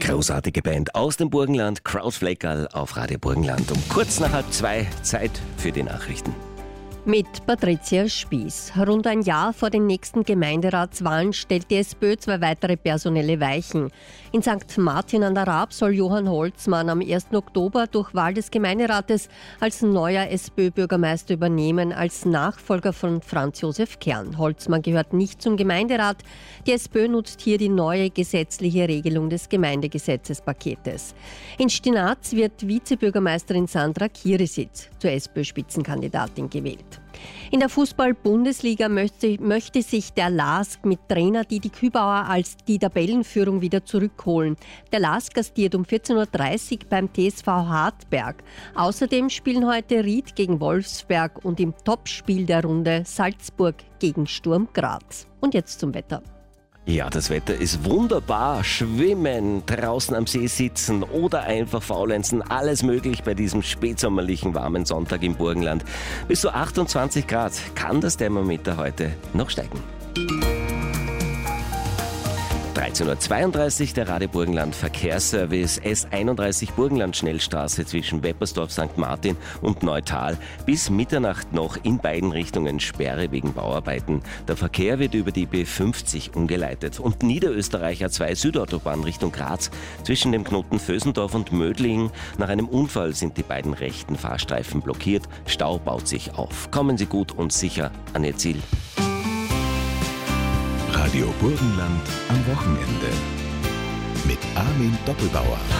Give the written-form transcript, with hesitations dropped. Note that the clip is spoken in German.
Großartige Band aus dem Burgenland, Krautfleckerl auf Radio Burgenland. Um kurz nach 1:30 Zeit für die Nachrichten. Mit Patricia Spieß. Rund ein Jahr vor den nächsten Gemeinderatswahlen stellt die SPÖ 2 weitere personelle Weichen. In St. Martin an der Raab soll Johann Holzmann am 1. Oktober durch Wahl des Gemeinderates als neuer SPÖ-Bürgermeister übernehmen, als Nachfolger von Franz Josef Kern. Holzmann gehört nicht zum Gemeinderat. Die SPÖ nutzt hier die neue gesetzliche Regelung des Gemeindegesetzespaketes. In Stinaz wird Vizebürgermeisterin Sandra Kirisitz zur SPÖ-Spitzenkandidatin gewählt. In der Fußball-Bundesliga möchte sich der LASK mit Trainer Didi Kübauer als die Tabellenführung wieder zurückholen. Der LASK gastiert um 14:30 Uhr beim TSV Hartberg. Außerdem spielen heute Ried gegen Wolfsberg und im Topspiel der Runde Salzburg gegen Sturm Graz. Und jetzt zum Wetter. Ja, das Wetter ist wunderbar. Schwimmen, draußen am See sitzen oder einfach faulenzen. Alles möglich bei diesem spätsommerlichen warmen Sonntag im Burgenland. Bis zu 28 Grad kann das Thermometer heute noch steigen. 13:32 Uhr, der Radio Burgenland Verkehrsservice. S31 Burgenland Schnellstraße zwischen Weppersdorf, St. Martin und Neutal. Bis Mitternacht noch in beiden Richtungen Sperre wegen Bauarbeiten. Der Verkehr wird über die B50 umgeleitet. Und Niederösterreich A2 Südautobahn Richtung Graz zwischen dem Knoten Vösendorf und Mödling. Nach einem Unfall sind die beiden rechten Fahrstreifen blockiert. Stau baut sich auf. Kommen Sie gut und sicher an Ihr Ziel. Radio Burgenland am Wochenende mit Armin Doppelbauer.